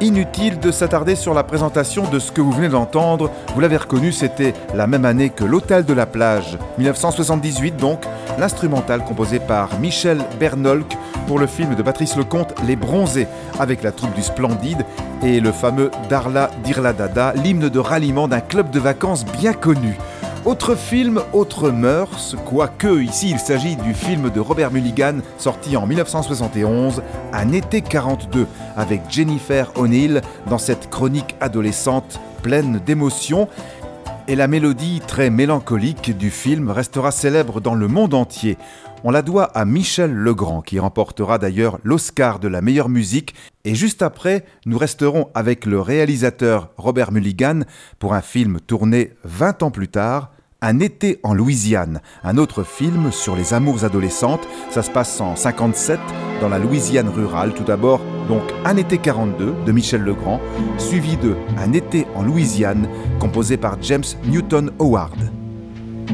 Inutile de s'attarder sur la présentation de ce que vous venez d'entendre. Vous l'avez reconnu, c'était la même année que L'Hôtel de la Plage, 1978 donc, l'instrumental composé par Michel Bernolk pour le film de Patrice Lecomte, Les Bronzés, avec la troupe du Splendide et le fameux Darla Dirla Dada, l'hymne de ralliement d'un club de vacances bien connu. Autre film, autre mœurs, quoique ici il s'agit du film de Robert Mulligan sorti en 1971, Un été 42, avec Jennifer O'Neill dans cette chronique adolescente pleine d'émotions. Et la mélodie très mélancolique du film restera célèbre dans le monde entier. On la doit à Michel Legrand qui remportera d'ailleurs l'Oscar de la meilleure musique. Et juste après, nous resterons avec le réalisateur Robert Mulligan pour un film tourné 20 ans plus tard, Un été en Louisiane, un autre film sur les amours adolescentes. Ça se passe en 57 dans la Louisiane rurale. Tout d'abord, donc Un été 42 de Michel Legrand, suivi de Un été en Louisiane composé par James Newton Howard.